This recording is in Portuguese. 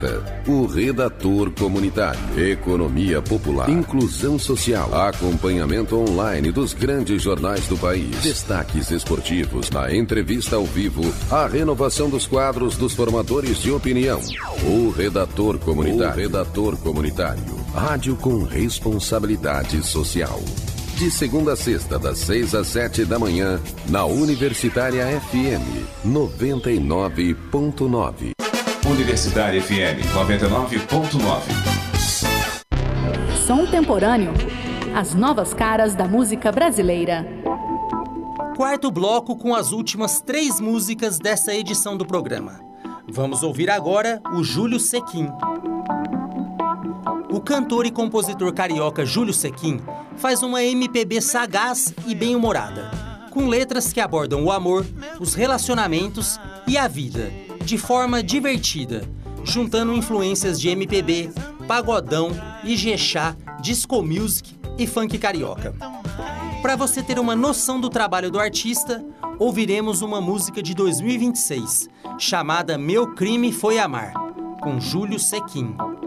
O Redator Comunitário, economia popular, inclusão social, acompanhamento online dos grandes jornais do país, destaques esportivos, na entrevista ao vivo, a renovação dos quadros dos formadores de opinião. O Redator Comunitário, Redator Comunitário, rádio com responsabilidade social. De segunda a sexta, das 6 às 7 da manhã, na Universitária FM 99.9. Universitária FM 99.9. Som temporâneo. As novas caras da música brasileira. Quarto bloco com as últimas 3 músicas dessa edição do programa. Vamos ouvir agora o Júlio Sequin. O cantor e compositor carioca Júlio Sequin faz uma MPB sagaz e bem-humorada, com letras que abordam o amor, os relacionamentos e a vida, de forma divertida, juntando influências de MPB, pagodão, Ijexá, disco music e funk carioca. Para você ter uma noção do trabalho do artista, ouviremos uma música de 2026, chamada Meu Crime Foi Amar, com Júlio Sequin.